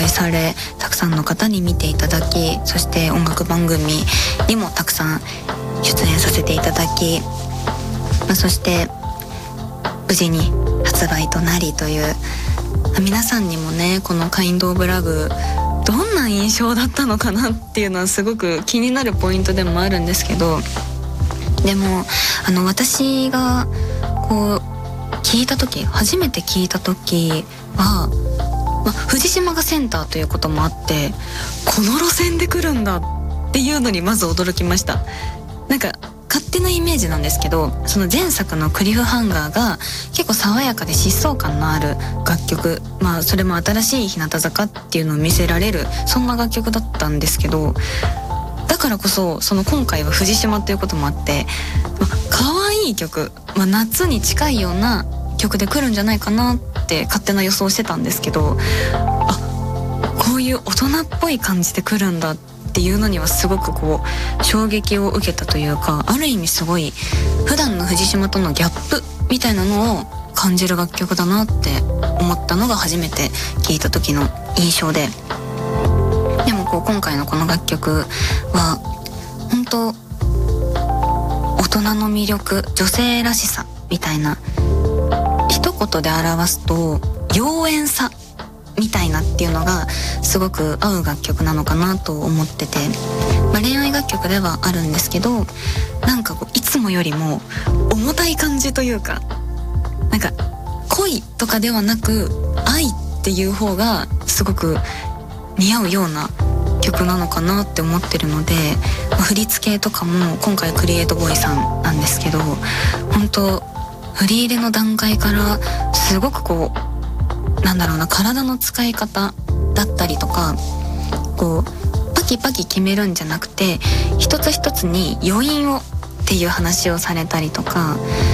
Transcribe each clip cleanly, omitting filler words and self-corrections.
愛され、たくさんの方に見ていただき、そして音楽番組にもたくさん出演させていただき、そして無事に発売となりという、皆さんにもねこのカインドオブラブどんな印象だったのかなっていうのはすごく気になるポイントでもあるんですけど、でも私がこう初めて聞いた時は、藤島がセンターということもあって、この路線で来るんだっていうのにまず驚きました。なんか勝手なイメージなんですけど、その前作のクリフハンガーが結構爽やかで疾走感のある楽曲、それも新しい日向坂っていうのを見せられる、そんな楽曲だったんですけど、だからこそ今回は藤島ということもあって、可愛い曲、夏に近いような曲で来るんじゃないかなって勝手な予想してたんですけど、こういう大人っぽい感じで来るんだっていうのにはすごく衝撃を受けたというか、ある意味すごい普段の藤島とのギャップみたいなのを感じる楽曲だなって思ったのが初めて聴いた時の印象で、でも今回のこの楽曲は本当大人の魅力、女性らしさみたいな、一言で表すと妖艶さみたいなっていうのがすごく合う楽曲なのかなと思ってて、恋愛楽曲ではあるんですけど、なんかいつもよりも重たい感じというか、なんか恋とかではなく愛っていう方がすごく似合うような曲なのかなって思ってるので、振り付けとかも今回クリエイトボーイさんなんですけど、本当振り入れの段階からすごく体の使い方だったりとか、パキパキ決めるんじゃなくて一つ一つに余韻をっていう話をされたりとか、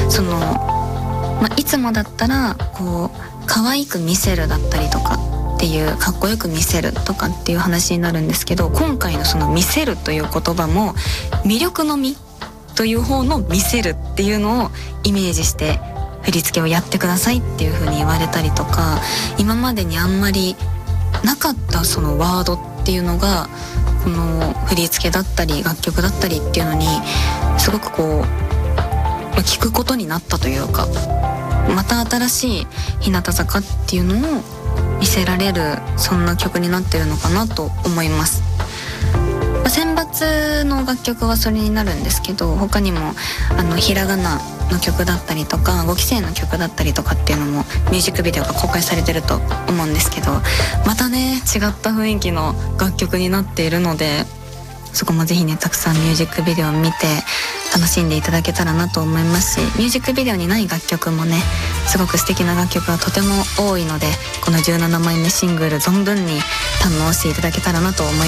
いつもだったら可愛く見せるだったりとかっていう、かっこよく見せるとかっていう話になるんですけど、今回の見せるという言葉も魅力のみという方の見せるっていうのをイメージして振り付けをやってくださいっていう風に言われたりとか、今までにあんまりなかったワードっていうのがこの振り付けだったり楽曲だったりっていうのにすごく聞くことになったというか、また新しい日向坂っていうのを見せられる、そんな曲になってるのかなと思います。選抜の楽曲はそれになるんですけど、他にもひらがなの曲だったりとか5期生の曲だったりとかっていうのもミュージックビデオが公開されてると思うんですけど、またね違った雰囲気の楽曲になっているので、そこもぜひねたくさんミュージックビデオを見て楽しんでいただけたらなと思いますし、ミュージックビデオにない楽曲もねすごく素敵な楽曲がとても多いので、この17枚目シングル存分に堪能していただけたらなと思います。